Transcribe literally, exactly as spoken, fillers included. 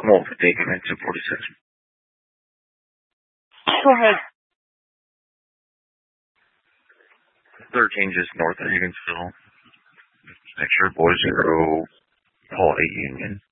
Come on, fifteen, come in, two forty-six. Go ahead. thirteen just north of Higginsville. Make sure boys zero, Paul eight Union.